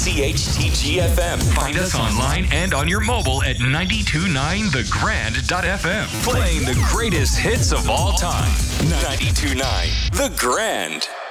CHTG-FM. Find us online and on your mobile at 929thegrand.fm. Playing the greatest hits of all time. 92.9 The Grand.